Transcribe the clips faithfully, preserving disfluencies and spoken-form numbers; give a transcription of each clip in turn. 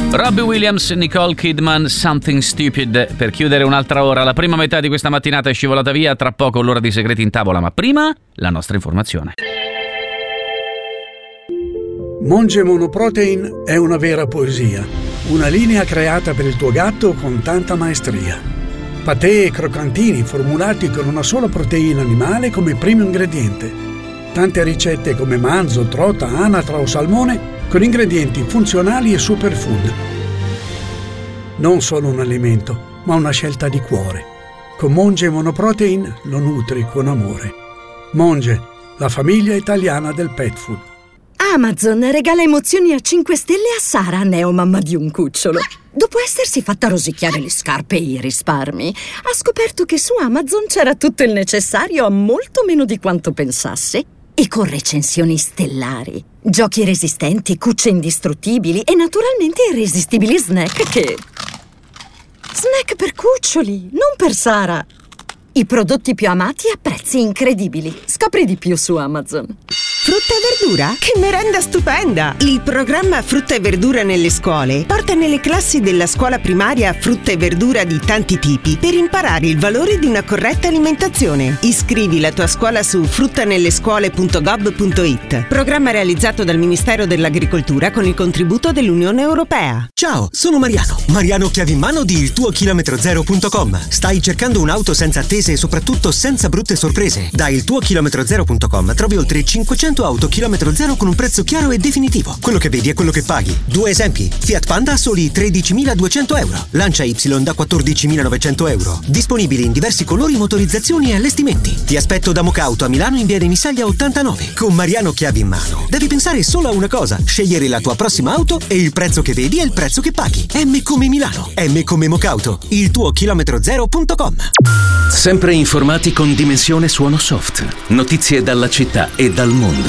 Robbie Williams, Nicole Kidman, Something Stupid, per chiudere un'altra ora. La prima metà di questa mattinata è scivolata via, tra poco l'ora di segreti in tavola, ma prima la nostra informazione. Monge Monoprotein è una vera poesia, una linea creata per il tuo gatto con tanta maestria. Patè e croccantini formulati con una sola proteina animale come primo ingrediente. Tante ricette come manzo, trota, anatra o salmone con ingredienti funzionali e superfood. Non solo un alimento, ma una scelta di cuore. Con Monge Monoprotein lo nutri con amore. Monge, la famiglia italiana del pet food. Amazon regala emozioni a cinque stelle a Sara, neomamma di un cucciolo. Dopo essersi fatta rosicchiare le scarpe e i risparmi, ha scoperto che su Amazon c'era tutto il necessario a molto meno di quanto pensasse. E con recensioni stellari, giochi resistenti, cucce indistruttibili e naturalmente irresistibili snack che... Snack per cuccioli, non per Sara. I prodotti più amati a prezzi incredibili. Scopri di più su Amazon. Frutta e verdura? Che merenda stupenda! Il programma Frutta e verdura nelle scuole porta nelle classi della scuola primaria frutta e verdura di tanti tipi per imparare il valore di una corretta alimentazione. Iscrivi la tua scuola su fruttanellescuole punto gov punto it. Programma realizzato dal Ministero dell'Agricoltura con il contributo dell'Unione Europea. Ciao, sono Mariano. Mariano chiavi in mano di il tuo chilometro zero punto com. Stai cercando un'auto senza attese e soprattutto senza brutte sorprese? Da il tuo chilometro zero punto com trovi oltre cinquecento auto chilometro zero con un prezzo chiaro e definitivo. Quello che vedi è quello che paghi. Due esempi: Fiat Panda a soli tredicimiladuecento euro, Lancia Y da quattordicimilanovecento euro. Disponibili in diversi colori, motorizzazioni e allestimenti. Ti aspetto da Mocauto a Milano in via dei Missaglia ottantanove. Con Mariano chiavi in mano devi pensare solo a una cosa: scegliere la tua prossima auto e il prezzo che vedi è il prezzo che paghi. M come Milano, M come Mocauto, il tuo chilometro zero punto com. Sempre informati con Dimensione Suono Soft. Notizie dalla città e dal mondo.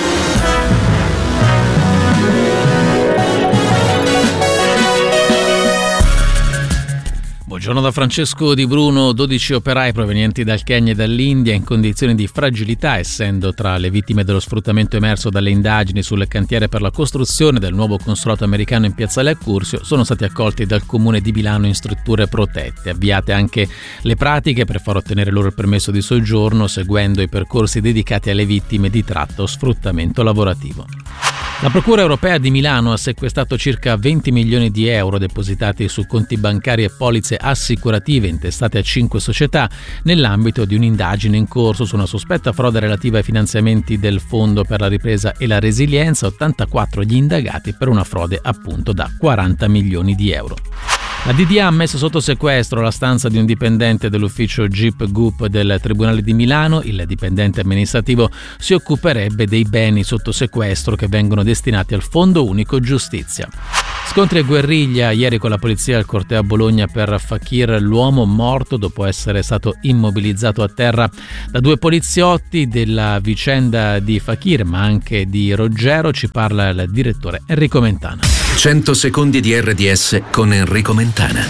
Buongiorno da Francesco Di Bruno. dodici operai provenienti dal Kenya e dall'India in condizioni di fragilità, essendo tra le vittime dello sfruttamento emerso dalle indagini sulle cantiere per la costruzione del nuovo consolato americano in Piazzale Accursio, sono stati accolti dal comune di Milano in strutture protette. Avviate anche le pratiche per far ottenere loro il permesso di soggiorno, seguendo i percorsi dedicati alle vittime di tratta o sfruttamento lavorativo. La Procura europea di Milano ha sequestrato circa venti milioni di euro depositati su conti bancari e polizze assicurative intestate a cinque società nell'ambito di un'indagine in corso su una sospetta frode relativa ai finanziamenti del Fondo per la ripresa e la resilienza. ottantaquattro gli indagati per una frode appunto da quaranta milioni di euro. La D D A ha messo sotto sequestro la stanza di un dipendente dell'ufficio G I P G U P del Tribunale di Milano. Il dipendente amministrativo si occuperebbe dei beni sotto sequestro che vengono destinati al Fondo Unico Giustizia. Scontri e guerriglia ieri con la polizia al corteo a Bologna per Fakir, l'uomo morto dopo essere stato immobilizzato a terra da due poliziotti. Della vicenda di Fakir ma anche di Roggero ci parla il direttore Enrico Mentana. cento secondi di R D S con Enrico Mentana.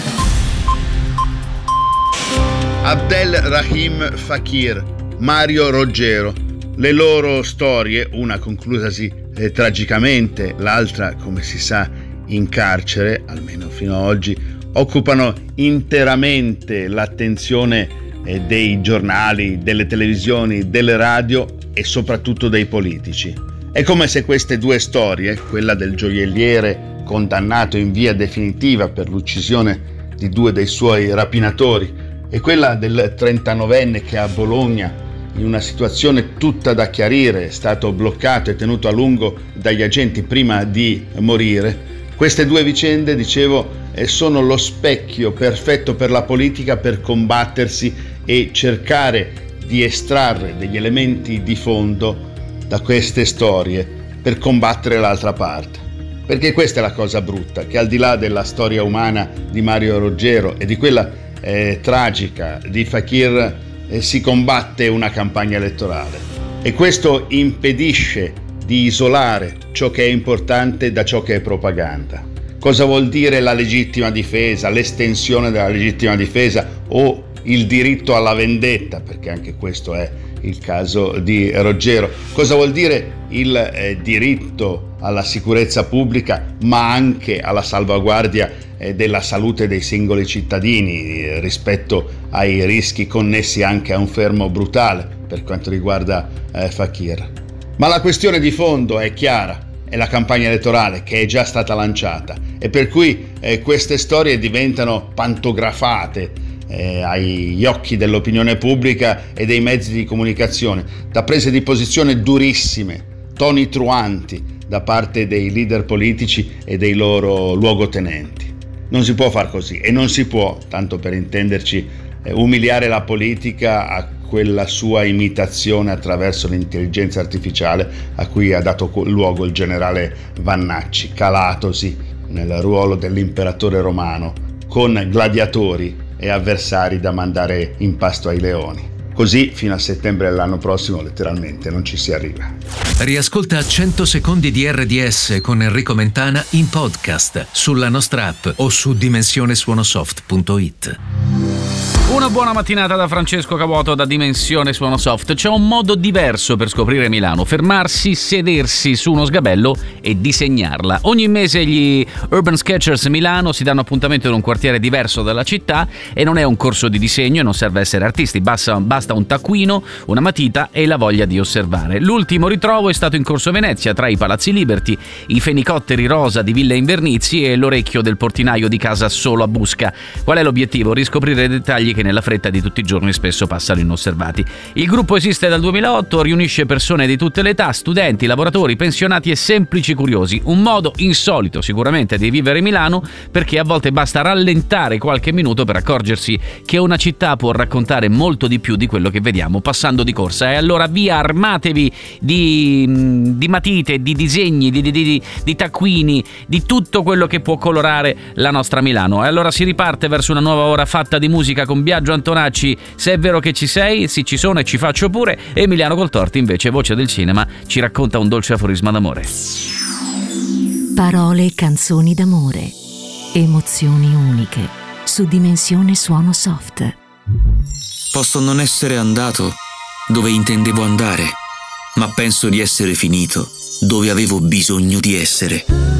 Abdel Rahim Fakir, Mario Roggero. Le loro storie, una conclusasi eh, tragicamente, l'altra, come si sa, in carcere, almeno fino ad oggi, occupano interamente l'attenzione eh, dei giornali, delle televisioni, delle radio e soprattutto dei politici. È come se queste due storie, quella del gioielliere condannato in via definitiva per l'uccisione di due dei suoi rapinatori e quella del trentanovenne che a Bologna, in una situazione tutta da chiarire, è stato bloccato e tenuto a lungo dagli agenti prima di morire. Queste due vicende, dicevo, sono lo specchio perfetto per la politica per combattersi e cercare di estrarre degli elementi di fondo da queste storie per combattere l'altra parte. Perché questa è la cosa brutta, che al di là della storia umana di Mario Roggero e di quella eh, tragica di Fakir eh, si combatte una campagna elettorale e questo impedisce di isolare ciò che è importante da ciò che è propaganda. Cosa vuol dire la legittima difesa, l'estensione della legittima difesa o il diritto alla vendetta, perché anche questo è il caso di Roggero. Cosa vuol dire il eh, diritto alla sicurezza pubblica, ma anche alla salvaguardia eh, della salute dei singoli cittadini eh, rispetto ai rischi connessi anche a un fermo brutale per quanto riguarda eh, Fakir. Ma la questione di fondo è chiara, è la campagna elettorale che è già stata lanciata e per cui eh, queste storie diventano pantografate eh, agli occhi dell'opinione pubblica e dei mezzi di comunicazione, da prese di posizione durissime, toni truanti da parte dei leader politici e dei loro luogotenenti. Non si può far così e non si può, tanto per intenderci, eh, umiliare la politica a quella sua imitazione attraverso l'intelligenza artificiale a cui ha dato luogo il generale Vannacci, calatosi nel ruolo dell'imperatore romano, con gladiatori e avversari da mandare in pasto ai leoni. Così fino a settembre dell'anno prossimo letteralmente non ci si arriva. Riascolta cento secondi di R D S con Enrico Mentana in podcast sulla nostra app o su dimensione suonosoft punto it. Una buona mattinata da Francesco Cavuoto da Dimensione Suonosoft. C'è un modo diverso per scoprire Milano: fermarsi, sedersi su uno sgabello e disegnarla. Ogni mese gli Urban Sketchers Milano si danno appuntamento in un quartiere diverso della città e non è un corso di disegno e non serve essere artisti, basta, basta un taccuino, una matita e la voglia di osservare. L'ultimo ritrovo è stato in Corso Venezia, tra i Palazzi Liberty, i fenicotteri rosa di Villa Invernizzi e l'orecchio del portinaio di casa solo a Busca. Qual è l'obiettivo? Riscoprire dettagli che nella fretta di tutti i giorni spesso passano inosservati. Il gruppo esiste dal duemilaotto, riunisce persone di tutte le età, studenti, lavoratori, pensionati e semplici curiosi. Un modo insolito sicuramente di vivere Milano, perché a volte basta rallentare qualche minuto per accorgersi che una città può raccontare molto di più di quello che vediamo passando di corsa. E allora via, armatevi di, di matite, di disegni, di, di, di, di taccuini, di tutto quello che può colorare la nostra Milano. E allora si riparte verso una nuova ora fatta di musica con Biagio Antonacci. Se è vero che ci sei, sì, ci sono e ci faccio pure. Emiliano Coltorti invece, voce del cinema, ci racconta un dolce aforisma d'amore. Parole e canzoni d'amore, emozioni uniche su Dimensione Suonosoft. Posso non essere andato dove intendevo andare, ma penso di essere finito dove avevo bisogno di essere.